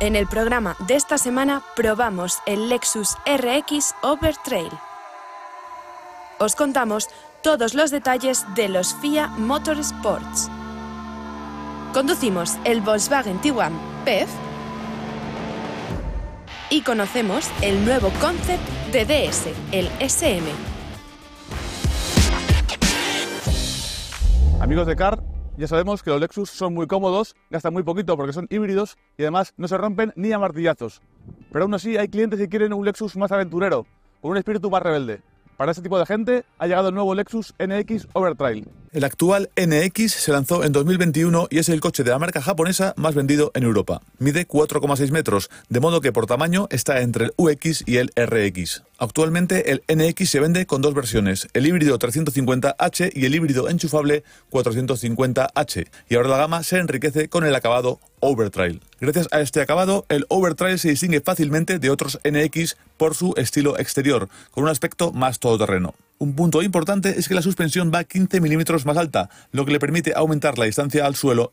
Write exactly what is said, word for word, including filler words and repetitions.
En el programa de esta semana probamos el Lexus R X Overtrail. Os contamos todos los detalles de los F I A Motorsports. Conducimos el Volkswagen Tiguan P E F y conocemos el nuevo concept de D S, el S M. Amigos de Car, ya sabemos que los Lexus son muy cómodos, gastan muy poquito porque son híbridos y además no se rompen ni a martillazos. Pero aún así hay clientes que quieren un Lexus más aventurero, con un espíritu más rebelde. Para este tipo de gente ha llegado el nuevo Lexus N X Overtrail. El actual N X se lanzó en dos mil veintiuno y es el coche de la marca japonesa más vendido en Europa. Mide cuatro coma seis metros, de modo que por tamaño está entre el U X y el R X. Actualmente el N X se vende con dos versiones, el híbrido trescientos cincuenta H y el híbrido enchufable cuatrocientos cincuenta H, y ahora la gama se enriquece con el acabado Overtrail. Gracias a este acabado, el Overtrail se distingue fácilmente de otros N X por su estilo exterior, con un aspecto más todoterreno. Un punto importante es que la suspensión va quince milímetros más alta, lo que le permite aumentar la distancia al suelo